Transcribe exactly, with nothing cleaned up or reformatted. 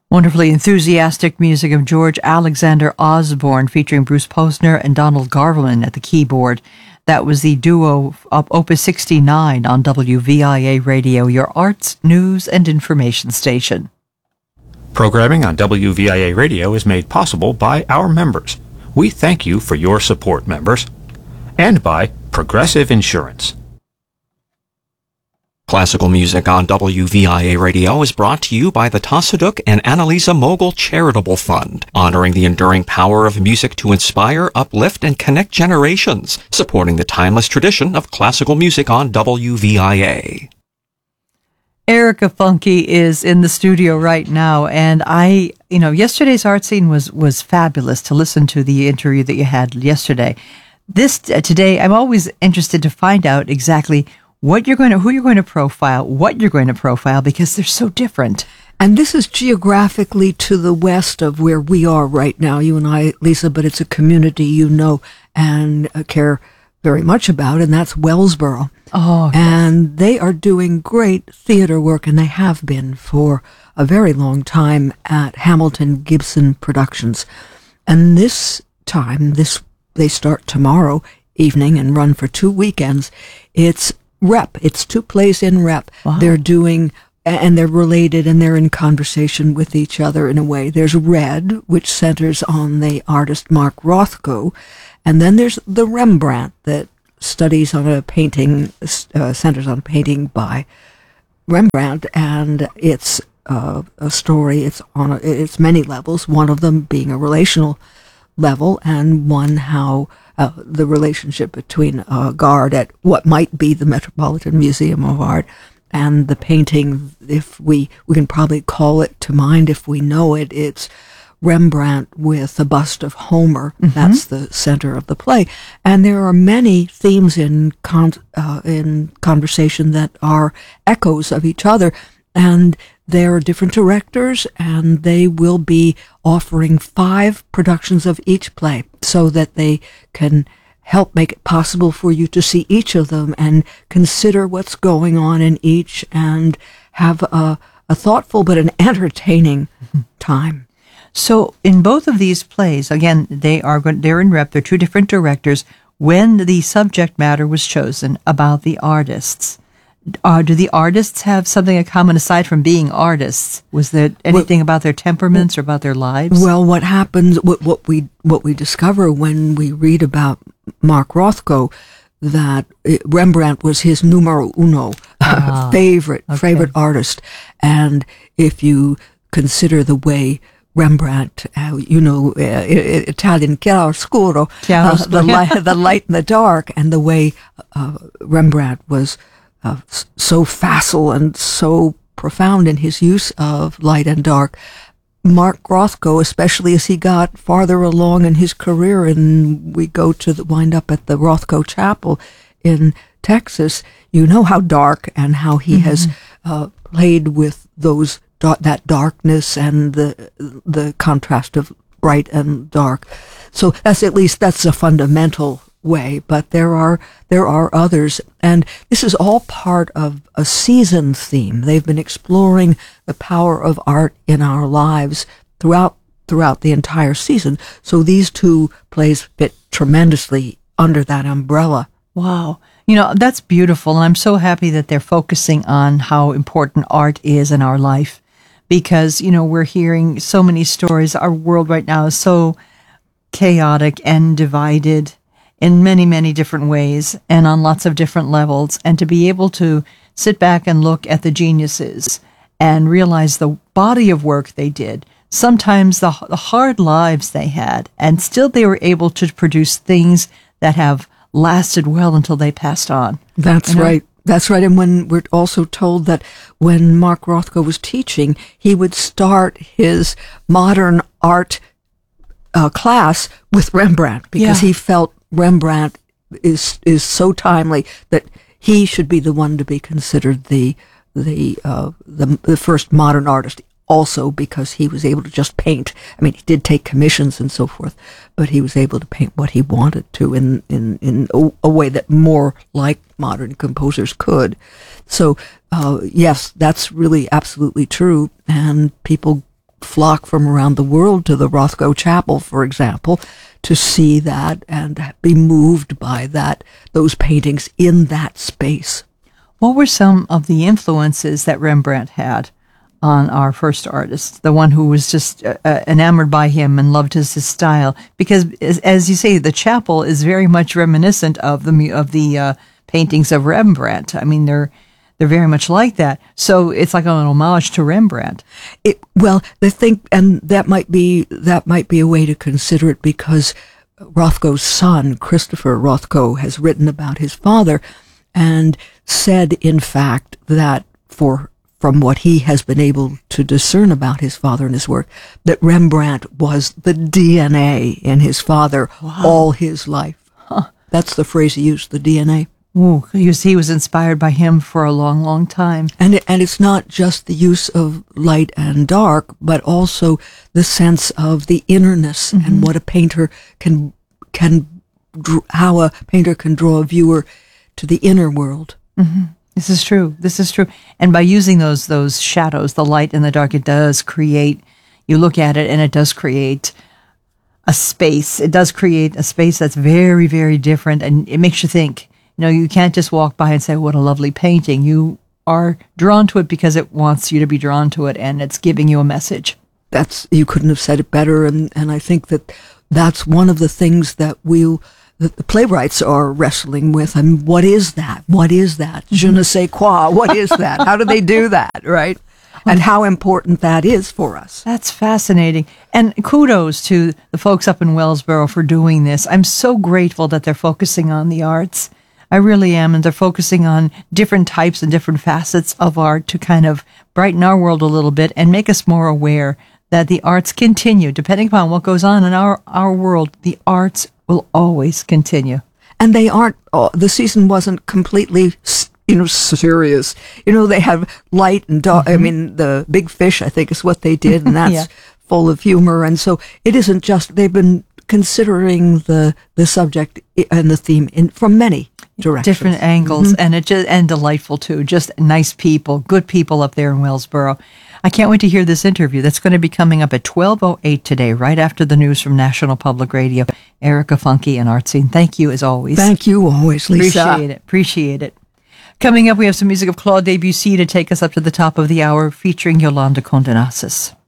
Wonderfully enthusiastic music of George Alexander Osborne featuring Bruce Posner and Donald Garvelman at the keyboard. That was the duo of Opus sixty-nine on W V I A Radio, your arts, news, and information station. Programming on W V I A Radio is made possible by our members. We thank you for your support, members. And by Progressive Insurance. Classical music on W V I A Radio is brought to you by the Tassaduk and Annalisa Mogul Charitable Fund, honoring the enduring power of music to inspire, uplift, and connect generations, supporting the timeless tradition of classical music on W V I A. Erica Funke is in the studio right now, and I, you know, yesterday's art scene was was fabulous to listen to the interview that you had yesterday. This uh, today, I'm always interested to find out exactly what you're going to, who you're going to profile, what you're going to profile, because they're so different. And this is geographically to the west of where we are right now, you and I, Lisa, but it's a community you know and uh, care very much about, and that's Wellsboro. Oh, yes. And they are doing great theater work, and they have been for a very long time at Hamilton Gibson Productions. And this time, this they start tomorrow evening and run for two weekends. It's Rep. It's two plays in Rep. Wow. They're doing, and they're related, and they're in conversation with each other in a way. There's Red, which centers on the artist Mark Rothko, and then there's the Rembrandt that studies on a painting, uh, centers on a painting by Rembrandt, and it's uh, a story. It's on a, it's many levels. One of them being a relational level, and one how uh, the relationship between a guard at what might be the Metropolitan Museum of Art and the painting, if we we can probably call it to mind if we know it. It's Rembrandt with a bust of Homer. Mm-hmm. That's the center of the play, and there are many themes in con- uh, in conversation that are echoes of each other. And there are different directors, and they will be offering five productions of each play so that they can help make it possible for you to see each of them and consider what's going on in each and have a, a thoughtful but an entertaining time. So in both of these plays, again, they are going, they're in Rep, they're two different directors. When the subject matter was chosen about the artists, Uh, do the artists have something in common aside from being artists? Was there anything well, about their temperaments or about their lives? Well, what happens, what, what we what we discover when we read about Mark Rothko, that it, Rembrandt was his numero uno, ah, favorite okay. favorite artist, and if you consider the way Rembrandt, uh, you know, uh, Italian chiaroscuro, uh, the light, the light and the dark, and the way uh, Rembrandt was Uh, so facile and so profound in his use of light and dark. Mark Rothko, especially as he got farther along in his career, and we go to the, wind up at the Rothko Chapel in Texas, you know how dark and how he mm-hmm. has uh, played with those that darkness and the the contrast of bright and dark. So that's at least that's a fundamental way, but there are there are others, and this is all part of a season theme. They've been exploring the power of art in our lives throughout throughout the entire season. So these two plays fit tremendously under that umbrella. Wow. You know, that's beautiful, and I'm so happy that they're focusing on how important art is in our life, because, you know, we're hearing so many stories. Our world right now is so chaotic and divided in many, many different ways and on lots of different levels. And to be able to sit back and look at the geniuses and realize the body of work they did, sometimes the, the hard lives they had, and still they were able to produce things that have lasted well until they passed on. That's you know? right. That's right. And when we're also told that when Mark Rothko was teaching, he would start his modern art uh, class with Rembrandt because yeah. he felt Rembrandt is is so timely that he should be the one to be considered the the uh, the, the first modern artist. Also, because he was able to just paint. I mean, he did take commissions and so forth, but he was able to paint what he wanted to in in in a, a way that more like modern composers could. So, uh, yes, that's really absolutely true, and people flock from around the world to the Rothko Chapel, for example, to see that and be moved by that, those paintings in that space. What were some of the influences that Rembrandt had on our first artist, the one who was just uh, uh, enamored by him and loved his, his style? Because, as, as you say, the chapel is very much reminiscent of the mu- of the uh, paintings of Rembrandt. I mean, they're they're very much like that. So it's like an homage to Rembrandt. It, well, I think, and that might be that might be a way to consider it, because Rothko's son, Christopher Rothko, has written about his father and said, in fact, that for from what he has been able to discern about his father and his work, that Rembrandt was the D N A in his father wow. all his life. Huh. That's the phrase he used, the D N A. Ooh, he was, he was inspired by him for a long, long time. And it, and it's not just the use of light and dark, but also the sense of the innerness mm-hmm. and what a painter can can how a painter can draw a viewer to the inner world. Mm-hmm. This is true. This is true. And by using those those shadows, the light and the dark, it does create. You look at it, and it does create a space. It does create a space that's very, very different, and it makes you think. You know, you can't just walk by and say, what a lovely painting. You are drawn to it because it wants you to be drawn to it, and it's giving you a message. That's, you couldn't have said it better, and, and I think that that's one of the things that we'll, that the playwrights are wrestling with. I mean, what is that? What is that? Je ne sais quoi. What is that? How do they do that, right? And how important that is for us. That's fascinating. And kudos to the folks up in Wellsboro for doing this. I'm so grateful that they're focusing on the arts. I really am, and they're focusing on different types and different facets of art to kind of brighten our world a little bit and make us more aware that the arts continue. Depending upon what goes on in our, our world, the arts will always continue. And they aren't, oh, the season wasn't completely, you know, serious. You know, they have light and dark. Mm-hmm. I mean, the Big Fish, I think, is what they did, and that's yeah. full of humor. And so it isn't just, they've been considering the the subject and the theme in from many directions, different angles, mm-hmm. and it just and delightful too. Just nice people, good people up there in Wellsboro. I can't wait to hear this interview. That's going to be coming up at twelve oh eight today, right after the news from National Public Radio. Erica Funke and Art Scene. Thank you as always. Thank you always, Lisa. Appreciate it. Appreciate it. Coming up, we have some music of Claude Debussy to take us up to the top of the hour, featuring Yolanda Condenasis.